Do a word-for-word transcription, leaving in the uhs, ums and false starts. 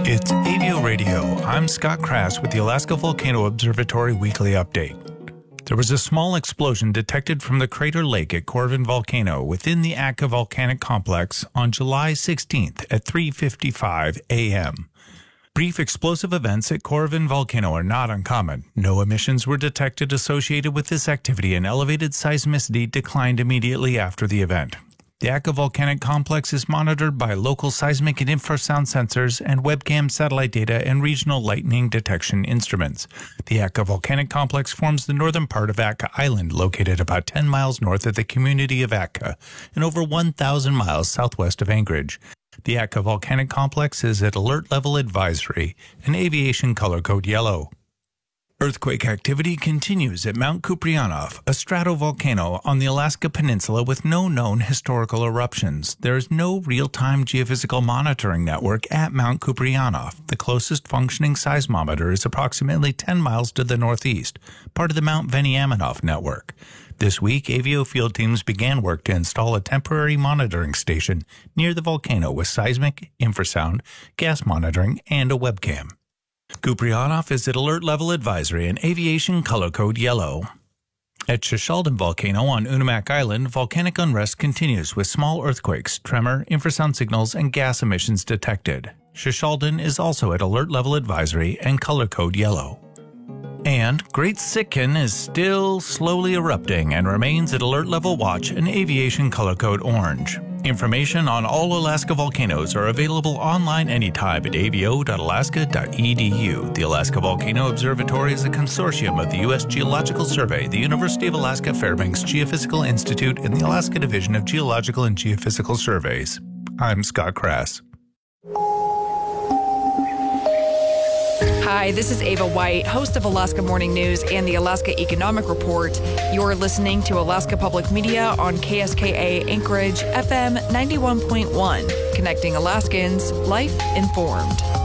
It's Avio Radio. I'm Scott Crass with the Alaska Volcano Observatory Weekly Update. There was a small explosion detected from the Crater Lake at Corvin Volcano within the Akka Volcanic Complex on July sixteenth at three fifty-five a.m. Brief explosive events at Corvin Volcano are not uncommon. No emissions were detected associated with this activity, and elevated seismicity declined immediately after the event. The Akka Volcanic Complex is monitored by local seismic and infrasound sensors and webcam satellite data and regional lightning detection instruments. The Akka Volcanic Complex forms the northern part of Akka Island, located about ten miles north of the community of Akka and over one thousand miles southwest of Anchorage. The Akka Volcanic Complex is at Alert Level Advisory and Aviation Color Code Yellow. Earthquake activity continues at Mount Kuprianof, a stratovolcano on the Alaska Peninsula with no known historical eruptions. There is no real-time geophysical monitoring network at Mount Kuprianof. The closest functioning seismometer is approximately ten miles to the northeast, part of the Mount Veniaminof network. This week, Avio field teams began work to install a temporary monitoring station near the volcano with seismic, infrasound, gas monitoring, and a webcam. Kuprianof is at Alert Level Advisory and Aviation Color Code Yellow. At Shishaldin Volcano on Unimak Island, volcanic unrest continues with small earthquakes, tremor, infrasound signals, and gas emissions detected. Shishaldin is also at Alert Level Advisory and Color Code Yellow. And Great Sitkin is still slowly erupting and remains at Alert Level Watch and Aviation Color Code Orange. Information on all Alaska volcanoes are available online anytime at avio dot alaska dot e d u. The Alaska Volcano Observatory is a consortium of the U S Geological Survey, the University of Alaska Fairbanks Geophysical Institute, and the Alaska Division of Geological and Geophysical Surveys. I'm Scott Crass. Hi, this is Ava White, host of Alaska Morning News and the Alaska Economic Report. You're listening to Alaska Public Media on K S K A Anchorage F M ninety-one point one, connecting Alaskans, life informed.